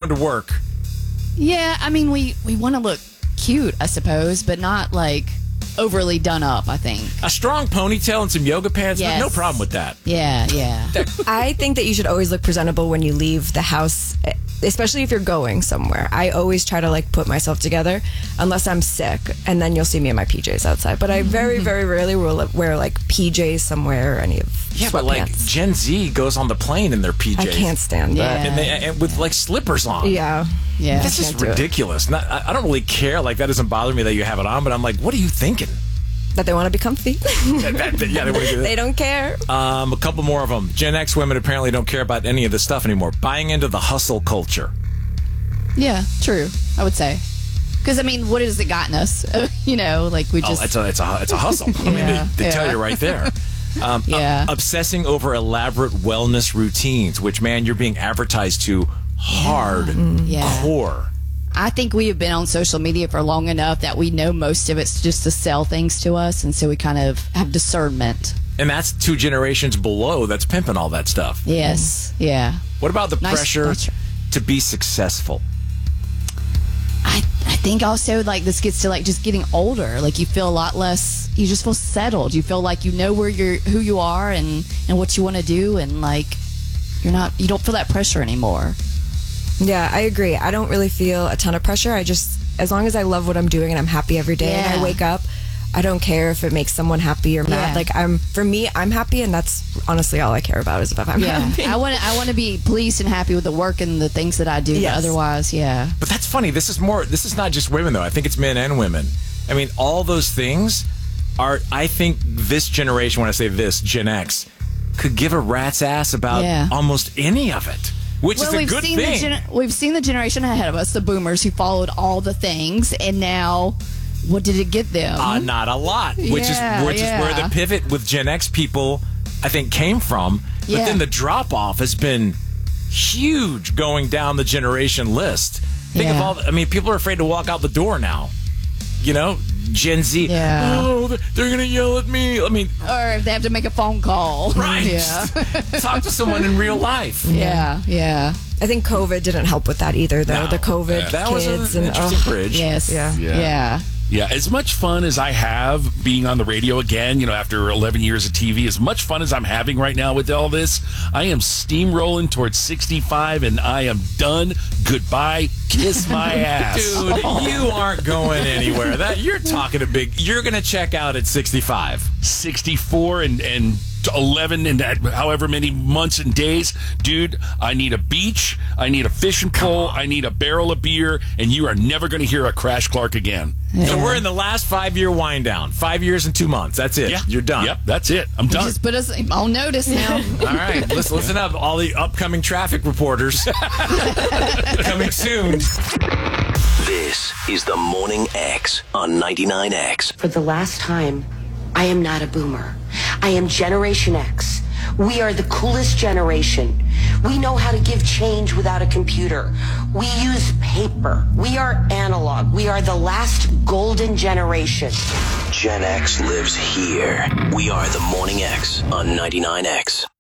to work. Yeah, I mean, we want to look cute, I suppose, but not like overly done up, I think. A strong ponytail and some yoga pants, Yes. no problem with that. Yeah. I think that you should always look presentable when you leave the house, especially if you're going somewhere. I always try to like put myself together unless I'm sick, and then you'll see me in my PJs outside. But I very, very rarely will wear like PJs somewhere or any of But like sweatpants. Gen Z goes on the plane in their PJs. I can't stand that. And with like slippers on. Yeah. Yeah. This is Can't do it. ridiculous. I don't really care. Like, that doesn't bother me that you have it on, but I'm like, what are you thinking? That they want to be comfy. Yeah, they want to do They that. don't care. A couple more of them. Gen X women apparently don't care about any of this stuff anymore. Buying into the hustle culture. Yeah, true, I would say. Because, I mean, what has it gotten us? Like we just... It's a hustle. I mean, they tell you right there. Yeah. Obsessing over elaborate wellness routines, which, man, you're being advertised to hardcore. I think we have been on social media for long enough that we know most of it's just to sell things to us, and so we kind of have discernment. And that's 2 generations below that's pimping all that stuff. Yes, yeah. What about the Nice pressure structure. to be successful? I think also like this gets to like just getting older. Like you feel a lot less. You just feel settled. You feel like you know who you are and what you want to do, and like you don't feel that pressure anymore. Yeah, I agree. I don't really feel a ton of pressure. As long as I love what I'm doing and I'm happy every day and I Yeah. wake up, I don't care if it makes someone happy or mad. Yeah. Like for me, I'm happy, and that's honestly all I care about is if I'm Yeah, happy. I want to be pleased and happy with the work and the things that I do. Yes. But otherwise, yeah. But that's funny. This is not just women, though. I think it's men and women. I mean, all those things are, I think this generation, when I say this, Gen X, could give a rat's ass about almost any of it, which is a good thing. We've seen the generation ahead of us, the boomers, who followed all the things, and now, what did it get them? Not a lot, which is where the pivot with Gen X people, I think, came from. But then the drop off has been huge going down the generation list. Think of people are afraid to walk out the door now. Gen Z. Yeah. Oh, they're going to yell at me. I mean, or if they have to make a phone call. Right. Yeah. Talk to someone in real life. Yeah. I think COVID didn't help with that either, though. No. The COVID That was kids an and interesting bridge. Yes. Yeah. Yeah, as much fun as I have being on the radio again, after 11 years of TV, as much fun as I'm having right now with all this, I am steamrolling towards 65 and I am done. Goodbye. Kiss my ass. Dude, you aren't going anywhere. You're talking a big. You're going to check out at 65. 64 and 11 and however many months and days. Dude, I need a beach. I need a fishing pole. I need a barrel of beer. And you are never going to hear a Crash Clark again. So we're in the last 5-year wind down. 5 years and 2 months. That's it. Yeah. You're done. Yep, that's it. I'm done. Just put us on notice now. All right. Listen up, all the upcoming traffic reporters. Coming soon. This is the Morning X on 99X. For the last time, I am not a boomer. I am Generation X. We are the coolest generation. We know how to give change without a computer. We use paper. We are analog. We are the last golden generation. Gen X lives here. We are the Morning X on 99X.